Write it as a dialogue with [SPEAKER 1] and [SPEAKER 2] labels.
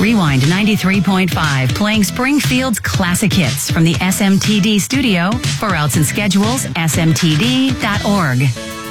[SPEAKER 1] Rewind 93.5, playing Springfield's classic hits from the SMTD studio. For routes and schedules, smtd.org.